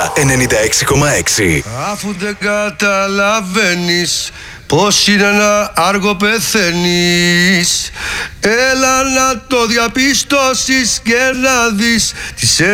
96,6. Αφού δεν καταλαβαίνεις πως είναι να άργο πεθαίνεις, έλα να το διαπιστώσεις και να δεις τις